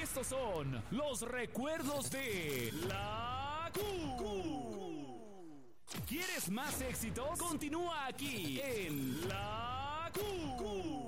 Estos son los recuerdos de la Q. ¿Quieres más éxitos? Continúa aquí en la Q.